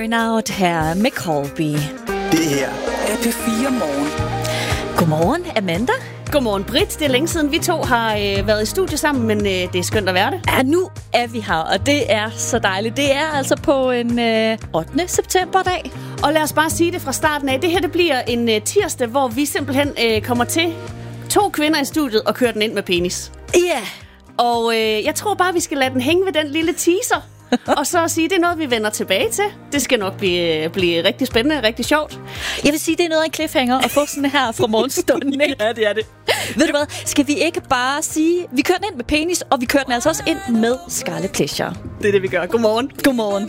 Burnout her med Colby. Det her er P4 Morgen. Godmorgen, Amanda. Godmorgen, Britt. Det er længe siden, vi to har været i studio sammen, men det er skønt at være det. Ja, nu er vi her, og det er så dejligt. Det er altså på en 8. september-dag. Og lad os bare sige det fra starten af. Det her det bliver en tirsdag, hvor vi simpelthen kommer til 2 kvinder i studiet og kører den ind med penis. Ja. Yeah. Og jeg tror bare, vi skal lade den hænge ved den lille teaser. Og så sige, det er noget, vi vender tilbage til. Det skal nok blive rigtig spændende og rigtig sjovt. Jeg vil sige, det er noget af en cliffhanger at få sådan her fra morgenstunden, ikke? Ja, det er det. Ved du hvad? Skal vi ikke bare sige, vi kører den ind med penis, og vi kører den altså også ind med Scarlet Pleasure. Det er det, vi gør. Godmorgen. Godmorgen.